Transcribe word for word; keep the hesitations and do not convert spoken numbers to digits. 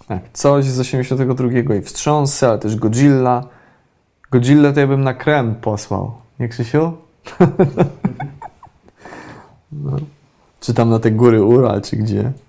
Tak, coś z osiemdziesiątego drugiego i Wstrząsy, ale też Godzilla. Godzilla to ja bym na krem posłał. Nie, Krzysiu? No. Czy tam na te góry Ural, czy gdzie?